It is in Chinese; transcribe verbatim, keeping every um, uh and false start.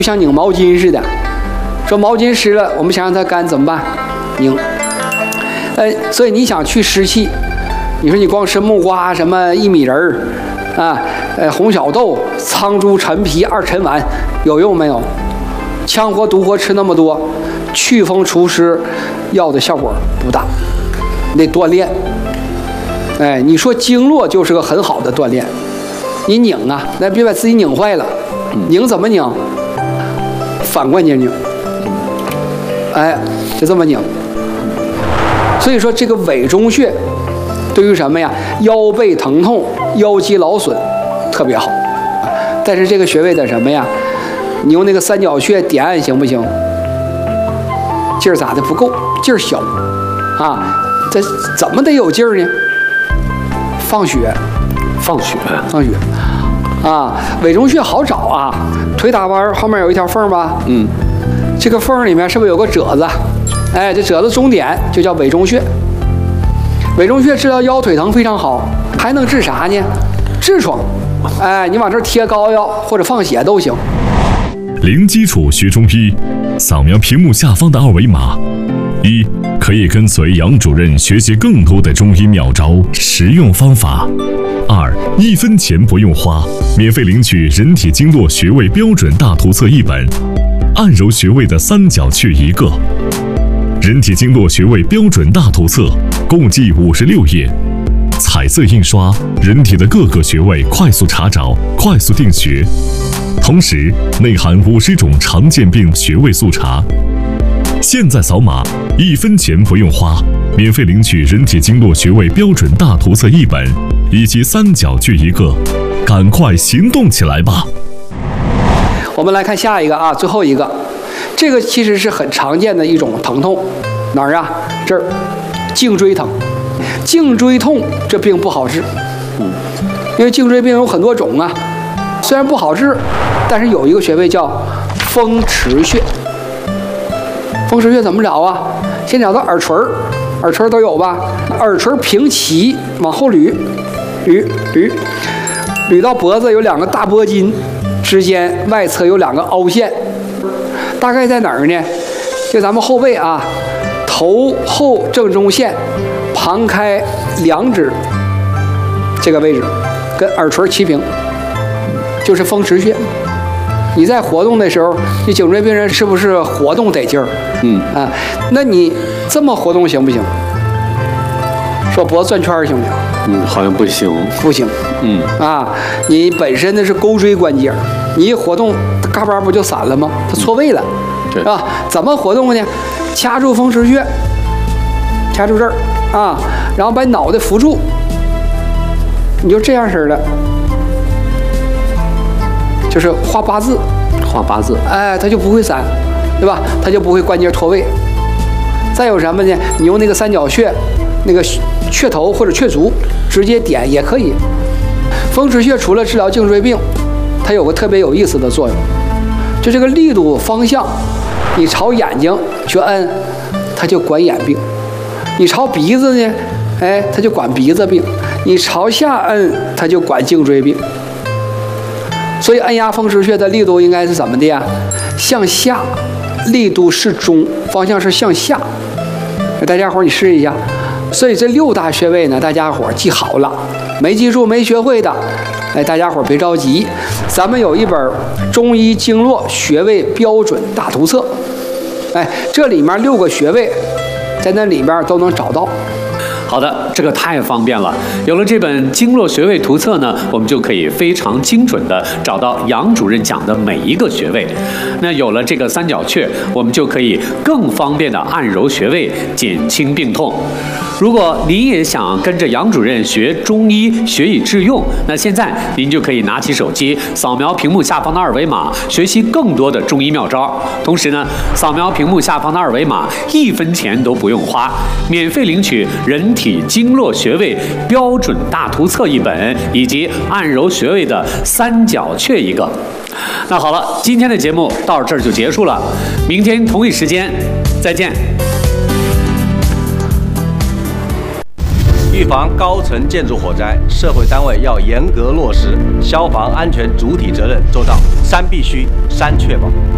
就像拧毛巾似的。说毛巾湿了，我们想让它干怎么办？拧。呃，所以你想去湿气，你说你光吃木瓜、什么薏米仁儿啊，呃，红小豆、苍术、陈皮、二陈丸，有用没有？羌活、独活吃那么多，祛风除湿药的效果不大，你得锻炼。哎，你说经络就是个很好的锻炼。你拧啊，那别把自己拧坏了。拧怎么拧？反关节拧。哎，就这么拧。所以说这个委中穴对于什么呀？腰背疼痛、腰肌劳损特别好。但是这个穴位的什么呀？你用那个三角穴点按行不行？劲儿咋的不够？劲儿小啊！这怎么得有劲儿呢？放血， 放血， 放血啊！委中穴好找啊，腿打弯后面有一条缝吧？嗯，这个缝里面是不是有个褶子？哎，这褶子中点就叫委中穴。委中穴治疗腰腿疼非常好，还能治啥呢？痔疮。哎，你往这儿贴膏药或者放血都行。 零基础学中医，扫描屏幕下方的二维码。一，可以跟随杨主任学习更多的中医妙招、实用方法。二，一分钱不用花，免费领取人体经络穴位标准大图册一本，按揉穴位的三角穴一个。人体经络穴位标准大图册共计五十六页，彩色印刷，人体的各个穴位快速查找、快速定穴。同时内含五十种常见病穴位速查。现在扫码，一分钱不用花，免费领取人体经络穴位标准大图册一本，以及三角穴一个，赶快行动起来吧！ 我们来看下一个啊，最后一个，这个其实是很常见的一种疼痛，哪儿啊？这儿，颈椎疼。颈椎痛这病不好治，嗯，因为颈椎病有很多种啊，虽然不好治，但是有一个穴位叫风池穴。风池穴怎么找啊？先找到耳垂儿，耳垂都有吧？耳垂平齐，往后捋，捋捋，捋到脖子有两个大脖筋，之间外侧有两个凹陷，大概在哪儿呢？就咱们后背啊，头后正中线，旁开两指，这个位置跟耳垂齐平，就是风池穴。你在活动的时候，你颈椎病人是不是活动得劲儿？嗯啊，那你这么活动行不行？说脖子转圈行不行？ 嗯，好像不行， 不行。嗯啊，你本身的是钩椎关节，你一活动，嘎巴不就散了吗？它错位了， 对啊，怎么活动呢？掐住风池穴，掐住这儿啊，然后把脑袋扶住，你就这样式的。就是画八字， 画八字， 哎，它就不会散，对吧？它就不会关节脱位。再有什么呢？你用那个三角穴，那个穴头或者穴足直接点也可以。风池穴除了治疗颈椎病，它有个特别有意思的作用，就这个力度方向，你朝眼睛去摁，它就管眼病；你朝鼻子呢，哎，它就管鼻子病；你朝下摁，它就管颈椎病。所以按压风池穴的力度应该是怎么的呀？向下，力度适中，方向是向下。大家伙儿你试一下。所以这六大穴位呢，大家伙儿记好了，没记住没学会的，哎，大家伙儿别着急，咱们有一本中医经络穴位标准大图册，哎，这里面六个穴位，在那里边都能找到。 好的，这个太方便了。有了这本经络穴位图册呢，我们就可以非常精准的找到杨主任讲的每一个穴位。那有了这个三角穴，我们就可以更方便的按揉穴位，减轻病痛。如果您也想跟着杨主任学中医，学以致用，那现在您就可以拿起手机，扫描屏幕下方的二维码，学习更多的中医妙招。同时呢，扫描屏幕下方的二维码，一分钱都不用花，免费领取人体经络穴位标准大图册一本，以及按揉穴位的三角穴一个。那好了，今天的节目到这儿就结束了，明天同一时间再见。 预防高层建筑火灾，社会单位要严格落实消防安全主体责任，做到三必须、三确保。